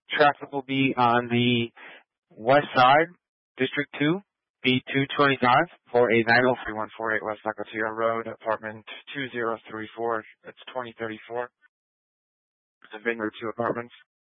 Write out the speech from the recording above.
Traffic will be on the west side, District 2, B225, for a 903-148 West Nacotilla Road, apartment 2034. It's 2034. The Vineyard 2 apartments.